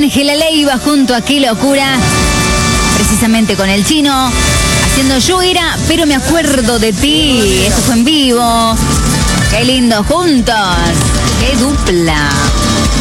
Ángela Leiva junto a Qué Locura, precisamente con el Chino, haciendo Yo Era, pero me acuerdo de ti. Esto fue en vivo. Qué lindo juntos, qué dupla.